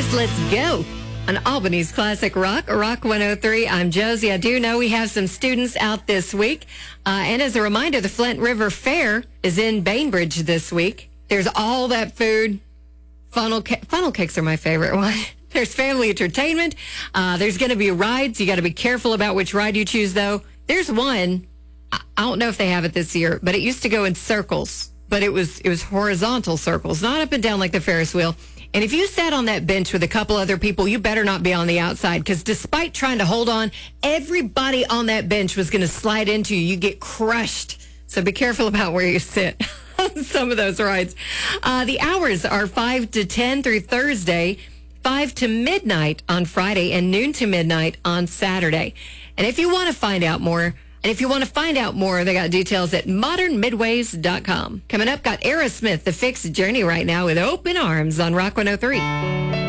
is Let's Go on Albany's Classic Rock, Rock 103. I'm Josie. I do know we have some students out this week. And as a reminder, the Flint River Fair is in Bainbridge this week. There's all that food. Funnel cakes are my favorite one. There's family entertainment. There's going to be rides. You got to be careful about which ride you choose, though. There's one. I don't know if they have it this year, but it used to go in circles. But it was horizontal circles, not up and down like the Ferris wheel. And if you sat on that bench with a couple other people, you better not be on the outside, because despite trying to hold on, everybody on that bench was going to slide into you. You get crushed. So be careful about where you sit on some of those rides. The hours are 5 to 10 through Thursday, 5 to midnight on Friday, and noon to midnight on Saturday. And if you want to find out more, they got details at modernmidways.com. Coming up, got Aerosmith, The Fixed Journey right now with Open Arms on Rock 103.